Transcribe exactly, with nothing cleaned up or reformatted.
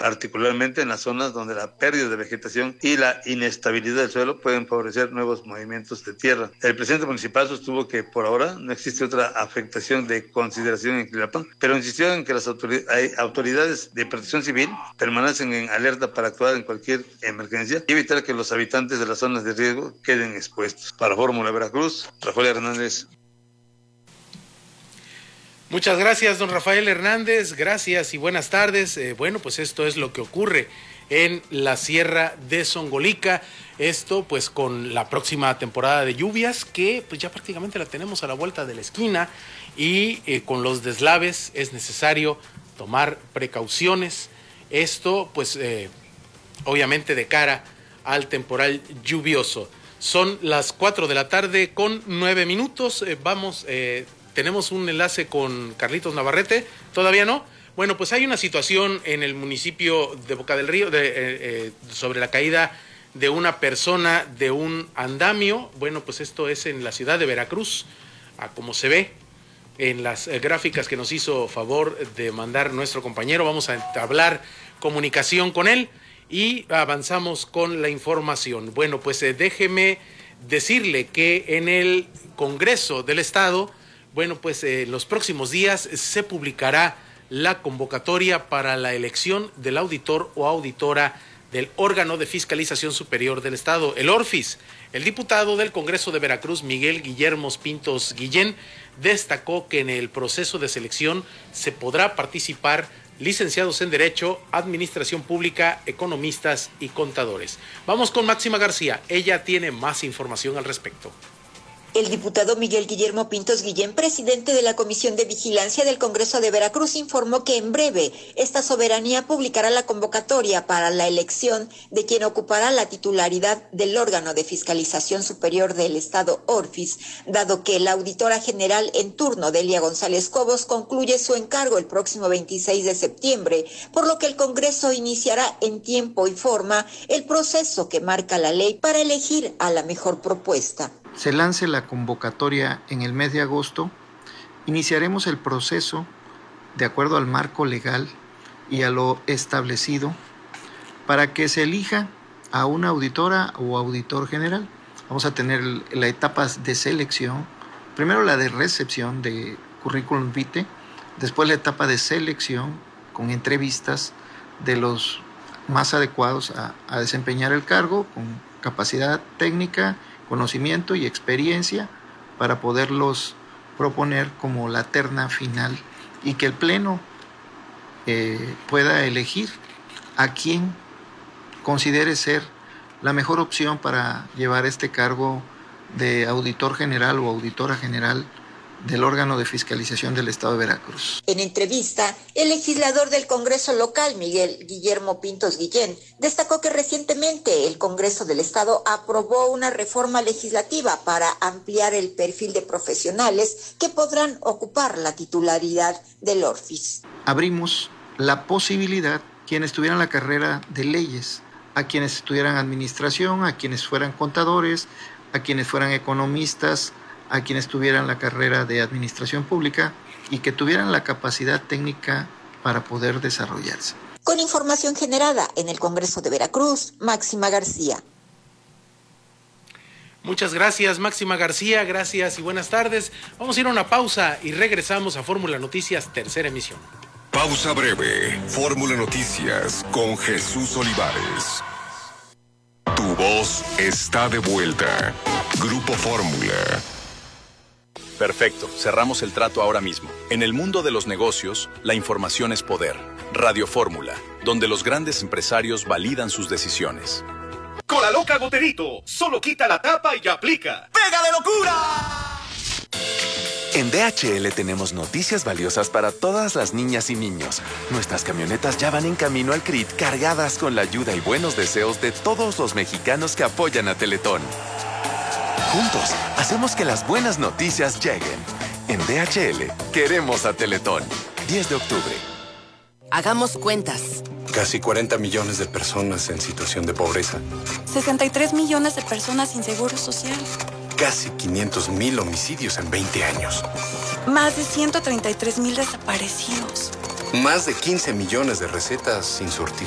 particularmente en las zonas donde la pérdida de vegetación y la inestabilidad del suelo pueden favorecer nuevos movimientos de tierra. El presidente municipal sostuvo que por ahora no existe otra afectación de consideración en Quilapán, pero insistió en que las autoridades de protección civil permanecen en alerta para actuar en cualquier emergencia y evitar que los habitantes de las zonas de riesgo queden expuestos. Para Fórmula Veracruz, Rafael Hernández. Muchas gracias, don Rafael Hernández, gracias y buenas tardes. Eh, bueno, pues esto es lo que ocurre en la Sierra de Zongolica, esto pues con la próxima temporada de lluvias que pues ya prácticamente la tenemos a la vuelta de la esquina y eh, con los deslaves es necesario tomar precauciones, esto pues eh, obviamente de cara al temporal lluvioso. Son las cuatro de la tarde con nueve minutos, eh, vamos... Eh, Tenemos un enlace con Carlitos Navarrete, ¿todavía no? Bueno, pues hay una situación en el municipio de Boca del Río de, eh, eh, sobre la caída de una persona de un andamio. Bueno, pues esto es en la ciudad de Veracruz, a como se ve en las eh, gráficas que nos hizo favor de mandar nuestro compañero. Vamos a entablar comunicación con él y avanzamos con la información. Bueno, pues eh, déjeme decirle que en el Congreso del Estado, bueno, pues en eh, los próximos días se publicará la convocatoria para la elección del auditor o auditora del órgano de fiscalización superior del Estado, el ORFIS. El diputado del Congreso de Veracruz, Miguel Guillermo Pintos Guillén, destacó que en el proceso de selección se podrá participar licenciados en Derecho, Administración Pública, economistas y contadores. Vamos con Máxima García, ella tiene más información al respecto. El diputado Miguel Guillermo Pintos Guillén, presidente de la Comisión de Vigilancia del Congreso de Veracruz, informó que en breve esta soberanía publicará la convocatoria para la elección de quien ocupará la titularidad del órgano de fiscalización superior del Estado, ORFIS, dado que la auditora general en turno, Delia González Cobos, concluye su encargo el próximo veintiséis de septiembre, por lo que el Congreso iniciará en tiempo y forma el proceso que marca la ley para elegir a la mejor propuesta. Se lance la convocatoria en el mes de agosto, iniciaremos el proceso de acuerdo al marco legal y a lo establecido para que se elija a una auditora o auditor general. Vamos a tener la etapa de selección, primero la de recepción de currículum vitae, después la etapa de selección con entrevistas de los más adecuados a, a desempeñar el cargo, con capacidad técnica, conocimiento y experiencia para poderlos proponer como la terna final y que el Pleno eh, pueda elegir a quien considere ser la mejor opción para llevar este cargo de auditor general o auditora general del órgano de fiscalización del Estado de Veracruz. En entrevista, el legislador del Congreso local, Miguel Guillermo Pintos Guillén, destacó que recientemente el Congreso del Estado aprobó una reforma legislativa para ampliar el perfil de profesionales que podrán ocupar la titularidad del ORFIS. Abrimos la posibilidad quienes tuvieran la carrera de leyes, a quienes estudiaran administración, a quienes fueran contadores, a quienes fueran economistas, a quienes tuvieran la carrera de administración pública y que tuvieran la capacidad técnica para poder desarrollarse. Con información generada en el Congreso de Veracruz, Máxima García. Muchas gracias, Máxima García, gracias y buenas tardes. Vamos a ir a una pausa y regresamos a Fórmula Noticias, tercera emisión. Pausa breve, Fórmula Noticias con Jesús Olivares. Tu voz está de vuelta. Grupo Fórmula. Perfecto, cerramos el trato ahora mismo. En el mundo de los negocios, la información es poder. Radio Fórmula, donde los grandes empresarios validan sus decisiones. Cola Loca Goterito, solo quita la tapa y aplica. ¡Pega de locura! En D H L tenemos noticias valiosas para todas las niñas y niños. Nuestras camionetas ya van en camino al C R I T cargadas con la ayuda y buenos deseos de todos los mexicanos que apoyan a Teletón. Juntos, hacemos que las buenas noticias lleguen. En D H L, queremos a Teletón. diez de octubre. Hagamos cuentas. Casi cuarenta millones de personas en situación de pobreza. sesenta y tres millones de personas sin seguro social. Casi quinientos mil homicidios en veinte años. Más de ciento treinta y tres mil desaparecidos. Más de quince millones de recetas sin surtir.